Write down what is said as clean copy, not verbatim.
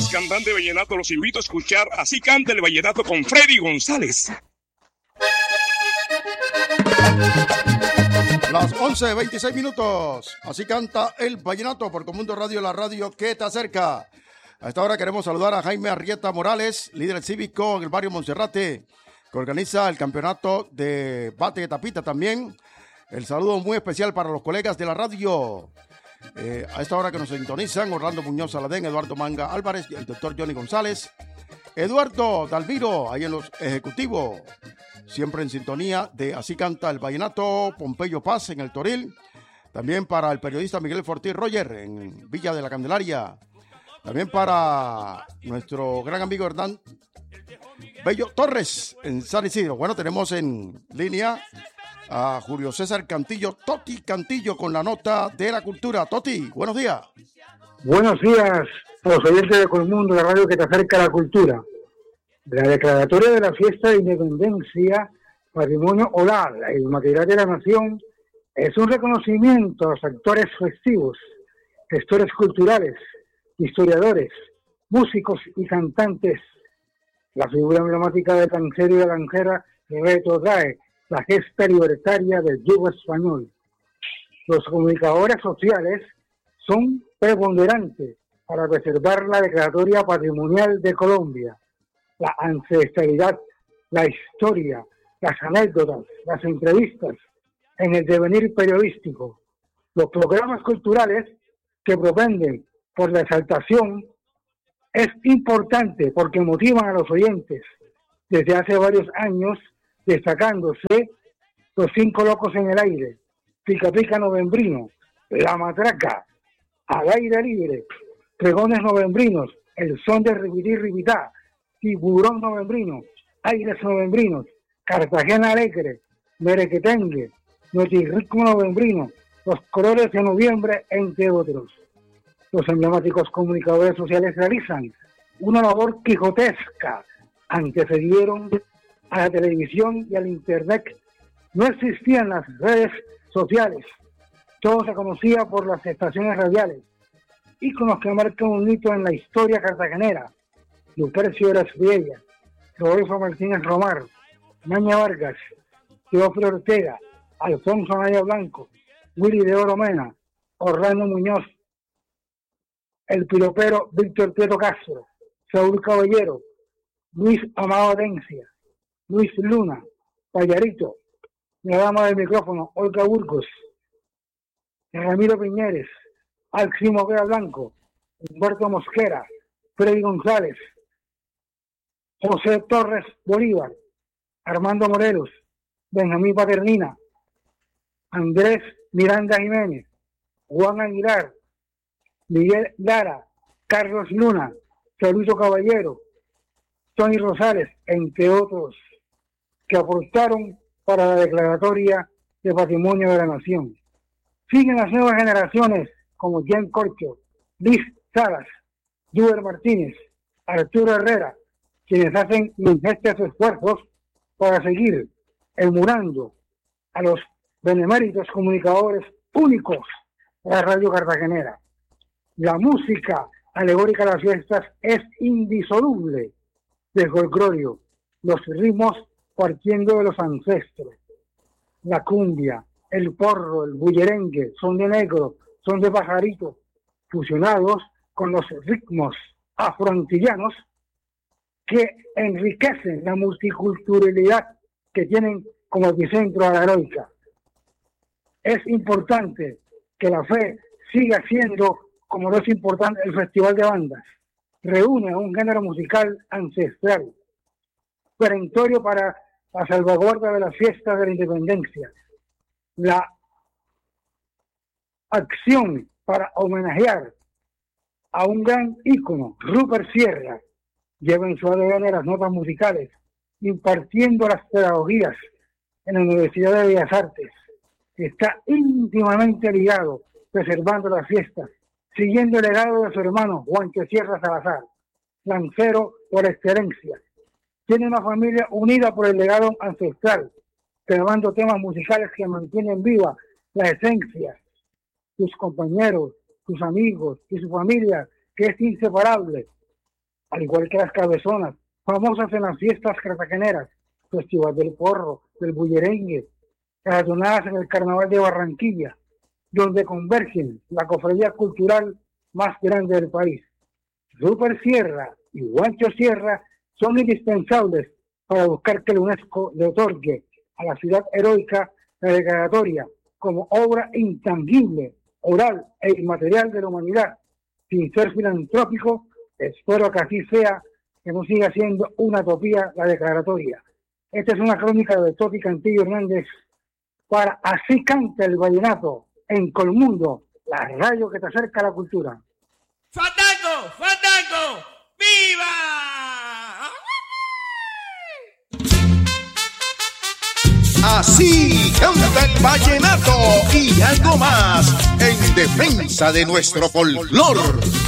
más cantante vallenato, los invito a escuchar Así canta el vallenato con Freddy González. Las 11:26. Así canta el vallenato por Comundo Radio, la radio que te acerca. A esta hora queremos saludar a Jaime Arrieta Morales, líder cívico en el barrio Monserrate, que organiza el campeonato de bate de tapita también. El saludo muy especial para los colegas de la radio. A esta hora que nos sintonizan, Orlando Muñoz Saladén, Eduardo Manga Álvarez, el doctor Johnny González, Eduardo Dalviro, ahí en los ejecutivos, siempre en sintonía de Así canta el vallenato, Pompeyo Paz en el Toril, también para el periodista Miguel Fortí Roger en Villa de la Candelaria, también para nuestro gran amigo Hernán Bello Torres en San Isidro. Bueno, tenemos en línea a Julio César Cantillo, Toti Cantillo, con la nota de la cultura. Toti, buenos días. Buenos días a los oyentes de Colmundo, la radio que te acerca a la cultura. La declaratoria de la fiesta de independencia, patrimonio oral e inmaterial de la nación, es un reconocimiento a los actores festivos, gestores culturales, historiadores, músicos y cantantes. La figura emblemática de Cancero y de Lancera retrotrae la gesta libertaria del yugo español. Los comunicadores sociales son preponderantes para preservar la declaratoria patrimonial de Colombia, la ancestralidad, la historia, las anécdotas, las entrevistas en el devenir periodístico. Los programas culturales que propenden por la exaltación es importante porque motivan a los oyentes desde hace varios años, destacándose los 5 locos en el aire, Pica Pica Novembrino, La Matraca, Al Aire Libre, Pregones Novembrinos, El Son de Ribití Ribitá, Tiburón Novembrino, Aires Novembrinos, Cartagena Alegre, Merequetengue, Notirritmo Novembrino, Los Colores de Noviembre, entre otros. Los emblemáticos comunicadores sociales realizan una labor quijotesca. Antecedieron a la televisión y al internet. No existían las redes sociales. Todo se conocía por las estaciones radiales, íconos que marcan un hito en la historia cartagenera. Lupercio de las Viellas, Rodolfo Martínez Romar, Maña Vargas, Teófilo Ortega, Alfonso Anaya Blanco, Willy de Oro Mena, Orlando Muñoz, el piropero Víctor Prieto Castro, Saúl Caballero, Luis Amado Atencia, Luis Luna, Payarito, la dama del micrófono, Olga Burgos, Ramiro Piñeres, Alcimo Vera Blanco, Humberto Mosquera, Freddy González, José Torres Bolívar, Armando Morelos, Benjamín Paternina, Andrés Miranda Jiménez, Juan Aguilar, Miguel Lara, Carlos Luna, Saluito Caballero, Tony Rosales, entre otros, que aportaron para la declaratoria de patrimonio de la nación. Siguen las nuevas generaciones como Jen Corcho, Liz Salas, Duber Martínez, Arturo Herrera, quienes hacen ingentes esfuerzos para seguir emulando a los beneméritos comunicadores únicos de la radio cartagenera. La música alegórica de las fiestas es indisoluble del folclorio, los ritmos partiendo de los ancestros. La cumbia, el porro, el bullerengue, son de negro, son de pajarito, fusionados con los ritmos afroantillanos que enriquecen la multiculturalidad que tienen como epicentro a la heroica. Es importante que la fe siga siendo, como lo es importante el Festival de Bandas, reúne a un género musical ancestral, perentorio para la salvaguarda de las fiestas de la independencia, la acción para homenajear a un gran ícono, Rupert Sierra, lleva en su ADN las notas musicales, impartiendo las pedagogías en la Universidad de Bellas Artes. Está íntimamente ligado, preservando las fiestas, siguiendo el legado de su hermano Juancho Sierra Salazar, lancero por excelencia. Tiene una familia unida por el legado ancestral, grabando temas musicales que mantienen viva la esencia. Sus compañeros, sus amigos y su familia, que es inseparable al igual que las cabezonas, famosas en las fiestas cartageneras, Festival del Porro, del Bullerengue, galardonadas en el Carnaval de Barranquilla, donde convergen la cofradía cultural más grande del país. Super Sierra y Guancho Sierra son indispensables para buscar que la UNESCO le otorgue a la ciudad heroica la declaratoria como obra intangible, oral e inmaterial de la humanidad. Sin ser filantrópico, espero que así sea, que no siga siendo una utopía la declaratoria. Esta es una crónica de Toti Cantillo Hernández para Así Canta el Vallenato en Colmundo, la radio que te acerca a la cultura. ¡Fandango! ¡Fandango! ¡Viva! Así canta el vallenato y algo más en defensa de nuestro folclor.